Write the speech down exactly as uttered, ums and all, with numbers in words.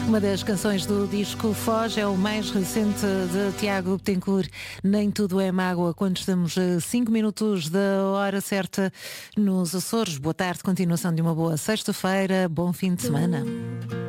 Uma das canções do disco Foz é o mais recente de Tiago Betancourt, Nem Tudo é Mágoa, quando estamos a cinco minutos da hora certa nos Açores. Boa tarde, continuação de uma boa sexta-feira, bom fim de semana.